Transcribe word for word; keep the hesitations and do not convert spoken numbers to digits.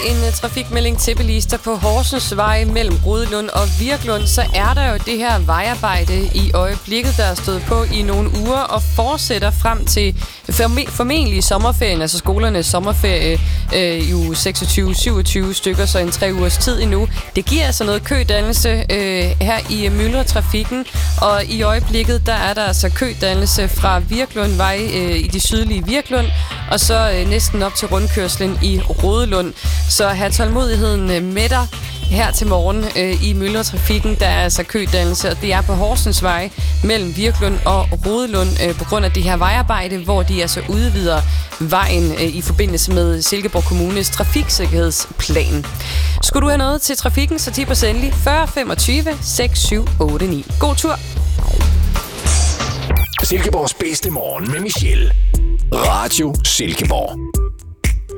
en uh, trafikmelding til bilister på Horsensvej mellem Rodelund og Virklund. Så er der jo det her vejarbejde i øjeblikket, der er stået på i nogle uger og fortsætter frem til forme- formentlig sommerferien, altså skolernes sommerferie øh, i uge seksogtyve syvogtyve stykker, så en tre ugers tid endnu. Det giver altså noget kødannelse øh, her i myldretrafikken, og i øjeblikket der er der altså kødannelse fra Virklundvej øh, i de sydlige Virklund, og så øh, næsten op til rundkørslen i Rodelund. Så have tålmodigheden øh, med dig her til morgen øh, i myldretrafikken. Der er altså kødannelse, og det er på Horsensvej mellem Virklund og Rodelund øh, på grund af det her vejarbejde, hvor de altså udvider vejen øh, i forbindelse med Silkeborg Kommunes trafiksikkerhedsplan. Skulle du have noget til trafikken, så tip os endelig fyrre femogtyve seks syv otte ni. God tur! Silkeborgs bedste morgen med Michelle. Radio Silkeborg.